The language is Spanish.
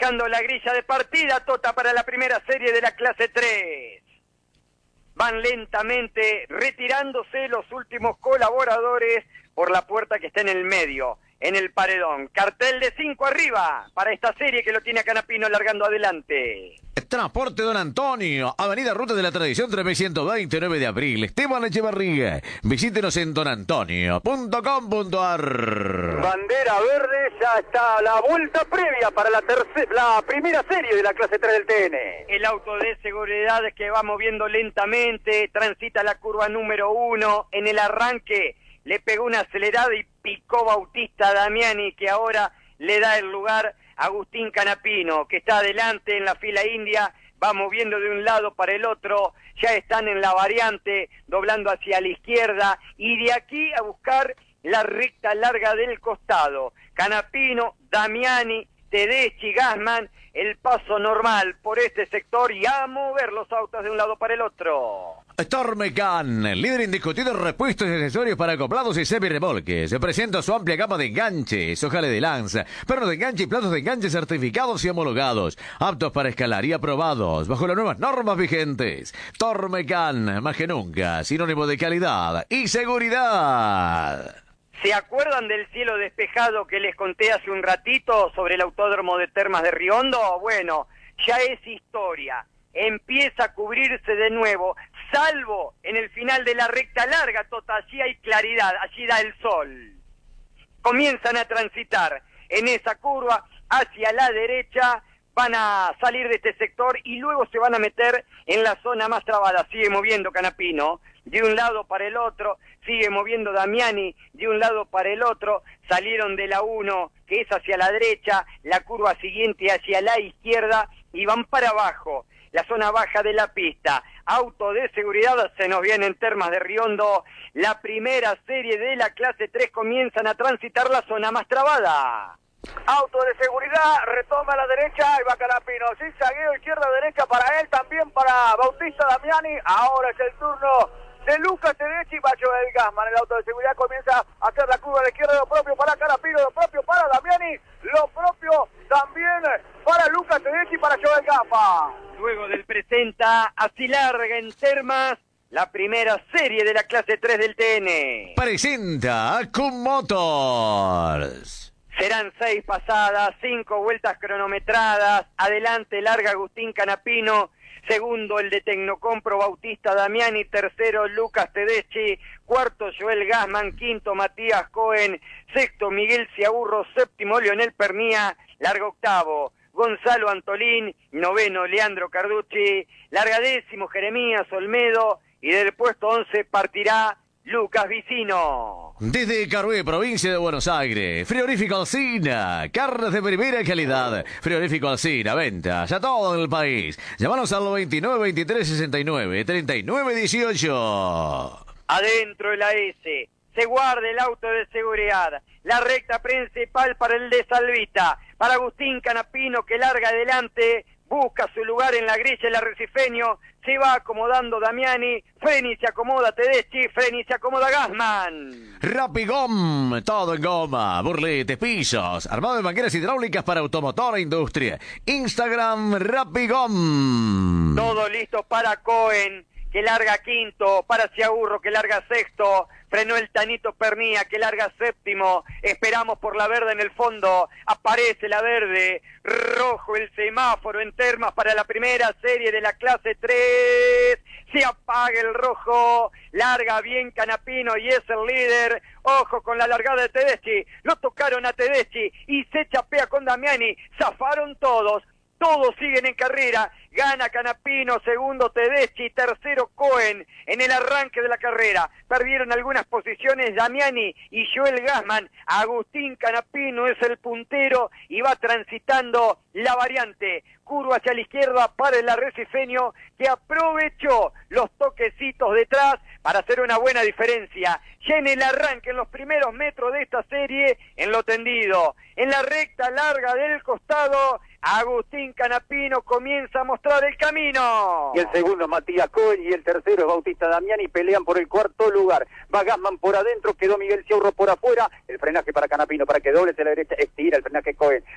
buscando la grilla de partida, tota para la primera serie de la clase 3. Van lentamente retirándose los últimos colaboradores por la puerta que está en el medio, en el paredón. Cartel de 5 arriba para esta serie que lo tiene a Canapino largando adelante. Transporte Don Antonio, Avenida Ruta de la Tradición 3129 de abril, Esteban Echevarría. Visítenos en donantonio.com.ar. Bandera verde, ya está la vuelta previa para la primera serie de la clase 3 del TN. El auto de seguridad que va moviendo lentamente, transita la curva número 1, en el arranque le pegó una acelerada y picó Bautista Damiani, que ahora le da el lugar a Agustín Canapino, que está adelante en la fila india, va moviendo de un lado para el otro, ya están en la variante, doblando hacia la izquierda, y de aquí a buscar la recta larga del costado. Canapino, Damiani, Tedeschi, Gassman, el paso normal por este sector y a mover los autos de un lado para el otro. Stormecan, líder indiscutido en repuestos y accesorios para acoplados y semirremolques. Presenta su amplia gama de enganches, ojales de lanza, pernos de enganche y platos de enganche certificados y homologados, aptos para escalar y aprobados bajo las nuevas normas vigentes. Stormecan, más que nunca, sinónimo de calidad y seguridad. ¿Se acuerdan del cielo despejado que les conté hace un ratito sobre el autódromo de Termas de Riondo? Bueno, ya es historia. Empieza a cubrirse de nuevo, salvo en el final de la recta larga, tota, allí hay claridad, allí da el sol. Comienzan a transitar en esa curva hacia la derecha, van a salir de este sector y luego se van a meter en la zona más trabada. Sigue moviendo Canapino de un lado para el otro, sigue moviendo Damiani de un lado para el otro, salieron de la 1, que es hacia la derecha, la curva siguiente hacia la izquierda y van para abajo. La zona baja de la pista, auto de seguridad, se nos viene en Termas de Riondo, la primera serie de la clase 3 comienzan a transitar la zona más trabada. Auto de seguridad, retoma a la derecha y va Canapino, zigzagueo izquierda-derecha para él, también para Bautista Damiani, ahora es el turno de Lucas Tedeschi y Joel Gassman. El auto de seguridad comienza a hacer la curva a la izquierda, lo propio para Canapino, lo propio para Damiani, lo propio también para Lucas Tedeschi y para Joel Gassman. Luego del presenta, así larga en Termas, la primera serie de la clase 3 del TN. Presenta Kun Motors. Serán 6 pasadas, 5 vueltas cronometradas, adelante larga Agustín Canapino, segundo el de Tecnocompro Bautista Damiani, tercero Lucas Tedeschi, cuarto Joel Gassman, quinto Matías Cohen, sexto Miguel Ciaburro, séptimo Leonel Pernía, larga octavo Gonzalo Antolín, noveno Leandro Carducci, larga décimo Jeremías Olmedo y del puesto 11 partirá Lucas Vicino. Desde Carué, provincia de Buenos Aires, Frigorífico Alsina, carnes de primera calidad. Frigorífico Alsina, venta ya todo en el país. Llámanos al 29 23 69 39 18. Adentro de la S, se guarda el auto de seguridad, la recta principal para el de Salvita, para Agustín Canapino que larga adelante, busca su lugar en la grilla el arrecifeño, se va acomodando Damiani, frena y se acomoda Tedeschi, frena y se acomoda Gassman. Rapigom, todo en goma, burletes, pisos, armado de mangueras hidráulicas para automotor e industria. Instagram Rapigom. Todo listo para Cohen, que larga quinto, para Ciaburro, que larga sexto, frenó el Tanito Pernía, que larga séptimo, esperamos por la verde en el fondo, aparece la verde, rojo el semáforo en Termas para la primera serie de la clase 3, se apaga el rojo, larga bien Canapino y es el líder, ojo con la largada de Tedeschi, lo tocaron a Tedeschi y se chapea con Damiani, zafaron todos siguen en carrera, gana Canapino, segundo Tedeschi, tercero Cohen en el arranque de la carrera, perdieron algunas posiciones Damiani y Joel Gassman, Agustín Canapino es el puntero y va transitando la variante, curva hacia la izquierda para el arrecifeño que aprovechó los toquecitos detrás para hacer una buena diferencia, ya en el arranque, en los primeros metros de esta serie, en lo tendido, en la recta larga del costado, Agustín Canapino comienza a mostrar el camino. Y el segundo Matías Cohen y el tercero es Bautista Damiani, pelean por el cuarto lugar. Va Gassman por adentro, quedó Miguel Ciaurro por afuera. El frenaje para Canapino, para que doble hacia la derecha, estira el frenaje Cohen.